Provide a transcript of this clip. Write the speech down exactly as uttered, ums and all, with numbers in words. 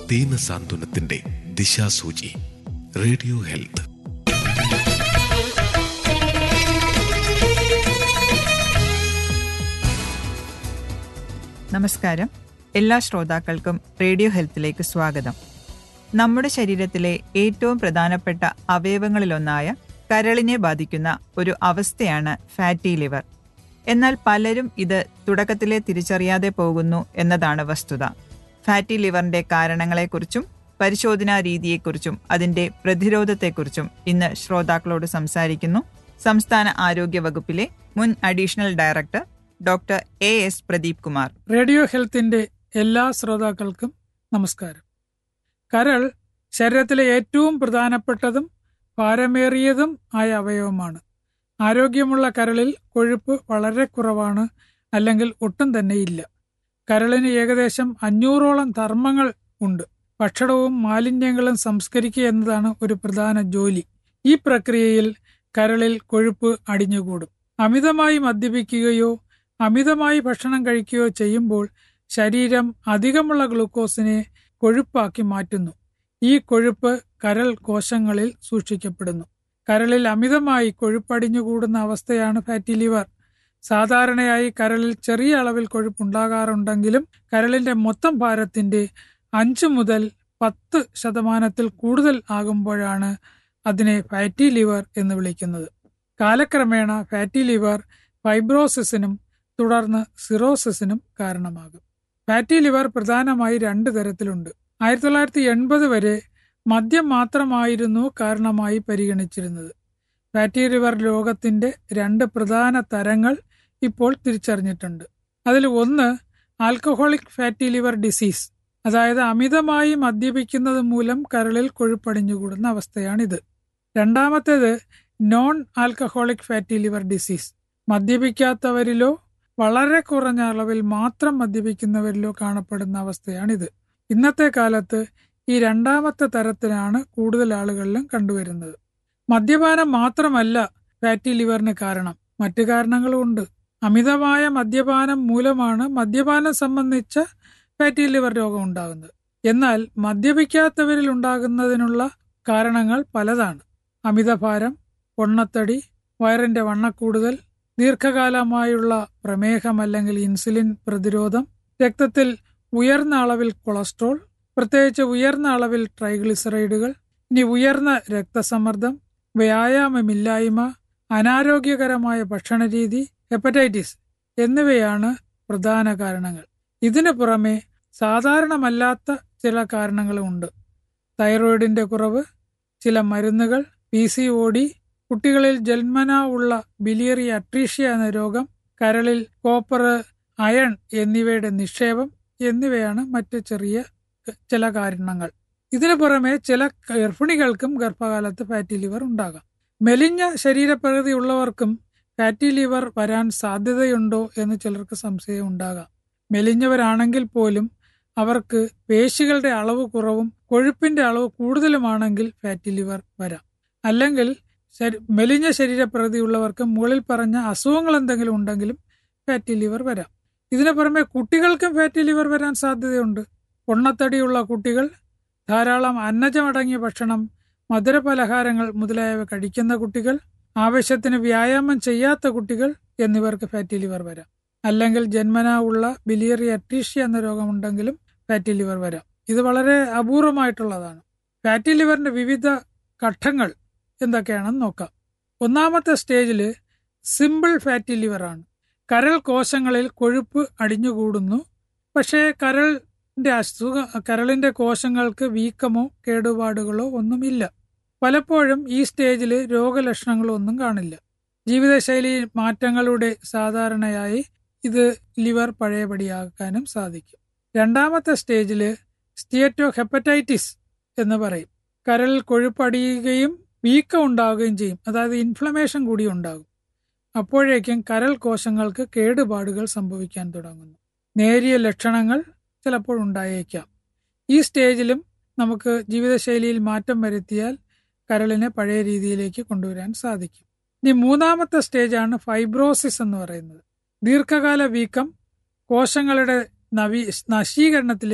ദീനസാന്ത്വനത്തിന്റെ ദിശാസൂചി. Radio health. നമസ്കാരം. എല്ലാ ശ്രോതാക്കൾക്കും റേഡിയോ ഹെൽത്തിലേക്ക് സ്വാഗതം. നമ്മുടെ ശരീരത്തിലെ ഏറ്റവും പ്രധാനപ്പെട്ട അവയവങ്ങളിലൊന്നായ കരളിനെ ബാധിക്കുന്ന ഒരു അവസ്ഥയാണ് ഫാറ്റി ലിവർ. എന്നാൽ പലരും ഇത് തുടക്കത്തിലെ തിരിച്ചറിയാതെ പോകുന്നു എന്നതാണ് വസ്തുത. ഫാറ്റി ലിവറിന്റെ കാരണങ്ങളെക്കുറിച്ചും പരിശോധനാ രീതിയെക്കുറിച്ചും അതിന്റെ പ്രതിരോധത്തെക്കുറിച്ചും ഇന്ന് ശ്രോതാക്കളോട് സംസാരിക്കുന്നു സംസ്ഥാന ആരോഗ്യ വകുപ്പിലെ മുൻ additional director doctor A S Pradeep Kumar. Radio ഹെൽത്തിന്റെ എല്ലാ ശ്രോതാക്കൾക്കും നമസ്കാരം. കരൾ ശരീരത്തിലെ ഏറ്റവും പ്രധാനപ്പെട്ടതും ഭാരമേറിയതും ആയ അവയവമാണ്. ആരോഗ്യമുള്ള കരളിൽ കൊഴുപ്പ് വളരെ കുറവാണ്, അല്ലെങ്കിൽ ഒട്ടും തന്നെ ഇല്ല. കരളിന് ഏകദേശം അഞ്ഞൂറോളം ധർമ്മങ്ങൾ ഉണ്ട്. ഭക്ഷണവും മാലിന്യങ്ങളും സംസ്കരിക്കുക എന്നതാണ് ഒരു പ്രധാന ജോലി. ഈ പ്രക്രിയയിൽ കരളിൽ കൊഴുപ്പ് അടിഞ്ഞുകൂടും. അമിതമായി മദ്യപിക്കുകയോ അമിതമായി ഭക്ഷണം കഴിക്കുകയോ ചെയ്യുമ്പോൾ ശരീരം അധികമുള്ള ഗ്ലൂക്കോസിനെ കൊഴുപ്പാക്കി മാറ്റുന്നു. ഈ കൊഴുപ്പ് കരൾ കോശങ്ങളിൽ സൂക്ഷിക്കപ്പെടുന്നു. കരളിൽ അമിതമായി കൊഴുപ്പടിഞ്ഞുകൂടുന്ന അവസ്ഥയാണ് ഫാറ്റി ലിവർ. സാധാരണയായി കരളിൽ ചെറിയ അളവിൽ കൊഴുപ്പുണ്ടാകാറുണ്ടെങ്കിലും കരളിന്റെ മൊത്തം ഭാരത്തിന്റെ അഞ്ച് മുതൽ പത്ത് ശതമാനത്തിൽ കൂടുതൽ ആകുമ്പോഴാണ് അതിനെ ഫാറ്റി ലിവർ എന്ന് വിളിക്കുന്നത്. കാലക്രമേണ ഫാറ്റി ലിവർ ഫൈബ്രോസിസിനും തുടർന്ന് സിറോസിസിനും കാരണമാകും. ഫാറ്റി ലിവർ പ്രധാനമായി രണ്ട് തരത്തിലുണ്ട്. ആയിരത്തി തൊള്ളായിരത്തി എൺപത് വരെ മദ്യം മാത്രമായിരുന്നു കാരണമായി പരിഗണിച്ചിരുന്നത്. ഫാറ്റി ലിവർ രോഗത്തിന്റെ രണ്ട് പ്രധാന തരങ്ങൾ ഇപ്പോൾ തിരിച്ചറിഞ്ഞിട്ടുണ്ട്. അതിൽ ഒന്ന് ആൽക്കഹോളിക് ഫാറ്റി ലിവർ ഡിസീസ്, അതായത് അമിതമായി മദ്യപിക്കുന്നത് മൂലം കരളിൽ കൊഴുപ്പടിഞ്ഞുകൂടുന്ന അവസ്ഥയാണിത്. രണ്ടാമത്തേത് non alcoholic fatty liver disease. മദ്യപിക്കാത്തവരിലോ വളരെ കുറഞ്ഞ അളവിൽ മാത്രം മദ്യപിക്കുന്നവരിലോ കാണപ്പെടുന്ന അവസ്ഥയാണിത്. ഇന്നത്തെ കാലത്ത് ഈ രണ്ടാമത്തെ തരത്തിലാണ് കൂടുതൽ ആളുകളിലും കണ്ടുവരുന്നത്. മദ്യപാനം മാത്രമല്ല ഫാറ്റി ലിവറിന് കാരണം, മറ്റു കാരണങ്ങളും ഉണ്ട്. അമിതമായ മദ്യപാനം മൂലമാണ് മദ്യപാനം സംബന്ധിച്ച ഫാറ്റി ലിവർ രോഗം ഉണ്ടാകുന്നത്. എന്നാൽ മദ്യപിക്കാത്തവരിൽ ഉണ്ടാകുന്നതിനുള്ള കാരണങ്ങൾ പലതാണ്. അമിതഭാരം, പൊണ്ണത്തടി, വയറിന്റെ വണ്ണക്കൂടുതൽ, ദീർഘകാലമായുള്ള പ്രമേഹം അല്ലെങ്കിൽ ഇൻസുലിൻ പ്രതിരോധം, രക്തത്തിൽ ഉയർന്ന അളവിൽ കൊളസ്ട്രോൾ, പ്രത്യേകിച്ച് ഉയർന്ന അളവിൽ ട്രൈഗ്ലിസറൈഡുകൾ, ഇനി ഉയർന്ന രക്തസമ്മർദ്ദം, വ്യായാമമില്ലായ്മ, അനാരോഗ്യകരമായ ഭക്ഷണരീതി, ഹെപ്പറ്റൈറ്റിസ് എന്നിവയാണ് പ്രധാന കാരണങ്ങൾ. ഇതിനു പുറമെ സാധാരണമല്ലാത്ത ചില കാരണങ്ങളുമുണ്ട്. തൈറോയിഡിന്റെ കുറവ്, ചില മരുന്നുകൾ, പി സി ഒ ഡി, കുട്ടികളിൽ ജന്മനാ ഉള്ള ബിലിയറി അട്രീഷ്യ എന്ന രോഗം, കരളിൽ കോപ്പർ, അയൺ എന്നിവയുടെ നിക്ഷേപം എന്നിവയാണ് മറ്റ് ചെറിയ ചില കാരണങ്ങൾ. ഇതിനു പുറമെ ചില ഗർഭിണികൾക്കും ഗർഭകാലത്ത് ഫാറ്റി ലിവർ ഉണ്ടാകാം. മെലിഞ്ഞ ശരീരപ്രകൃതി ഉള്ളവർക്കും ഫാറ്റി ലിവർ വരാൻ സാധ്യതയുണ്ടോ എന്ന് ചിലർക്ക് സംശയം ഉണ്ടാകാം. മെലിഞ്ഞവരാണെങ്കിൽ പോലും അവർക്ക് പേശികളുടെ അളവ് കുറവും കൊഴുപ്പിന്റെ അളവ് കൂടുതലുമാണെങ്കിൽ ഫാറ്റി ലിവർ വരാം. അല്ലെങ്കിൽ മെലിഞ്ഞ ശരീരപ്രകൃതി ഉള്ളവർക്ക് മുകളിൽ പറഞ്ഞ അസുഖങ്ങൾ എന്തെങ്കിലും ഉണ്ടെങ്കിലും ഫാറ്റി ലിവർ വരാം. ഇതിനു പുറമെ കുട്ടികൾക്കും ഫാറ്റി ലിവർ വരാൻ സാധ്യതയുണ്ട്. പൊണ്ണത്തടിയുള്ള കുട്ടികൾ, ധാരാളം അന്നജമടങ്ങിയ ഭക്ഷണം, മധുരപലഹാരങ്ങൾ മുതലായവ കഴിക്കുന്ന കുട്ടികൾ, ആവശ്യത്തിന് വ്യായാമം ചെയ്യാത്ത കുട്ടികൾ എന്നിവർക്ക് ഫാറ്റി ലിവർ വരാം. അല്ലെങ്കിൽ ജന്മനാ ഉള്ള ബിലിയറി അട്രീഷ്യ എന്ന രോഗമുണ്ടെങ്കിലും ഫാറ്റി ലിവർ വരാം. ഇത് വളരെ അപൂർവമായിട്ടുള്ളതാണ്. ഫാറ്റി ലിവറിന്റെ വിവിധ ഘട്ടങ്ങൾ എന്തൊക്കെയാണെന്ന് നോക്കാം. ഒന്നാമത്തെ സ്റ്റേജിൽ സിമ്പിൾ ഫാറ്റി ലിവർ ആണ്. കരൾ കോശങ്ങളിൽ കൊഴുപ്പ് അടിഞ്ഞുകൂടുന്നു. പക്ഷേ കരളിന്റെ അസുഖ കരളിന്റെ കോശങ്ങൾക്ക് വീക്കമോ കേടുപാടുകളോ ഒന്നുമില്ല. പലപ്പോഴും ഈ സ്റ്റേജിൽ രോഗലക്ഷണങ്ങളോ ഒന്നും കാണില്ല. ജീവിതശൈലി മാറ്റങ്ങളുടെ സാധാരണയായി ഇത് ലിവർ പഴയപടിയാക്കാനും സാധിക്കും. രണ്ടാമത്തെ സ്റ്റേജിൽ സ്റ്റീറ്റോ ഹെപ്പറ്റൈറ്റിസ് എന്ന് പറയും. കരളിൽ കൊഴുപ്പടിയുകയും വീക്കം ഉണ്ടാവുകയും ചെയ്യും, അതായത് ഇൻഫ്ലമേഷൻ കൂടി ഉണ്ടാകും. അപ്പോഴേക്കും കരൾ കോശങ്ങൾക്ക് കേടുപാടുകൾ സംഭവിക്കാൻ തുടങ്ങുന്നു. നേരിയ ലക്ഷണങ്ങൾ ചിലപ്പോൾ ഉണ്ടായേക്കാം. ഈ സ്റ്റേജിലും നമുക്ക് ജീവിതശൈലിയിൽ മാറ്റം വരുത്തിയാൽ കരളിനെ പഴയ രീതിയിലേക്ക് കൊണ്ടുവരാൻ സാധിക്കും. ഇനി മൂന്നാമത്തെ സ്റ്റേജാണ് ഫൈബ്രോസിസ് എന്ന് പറയുന്നത്. ദീർഘകാല വീക്കം കോശങ്ങളുടെ നവീ നശീകരണത്തിലേക്ക്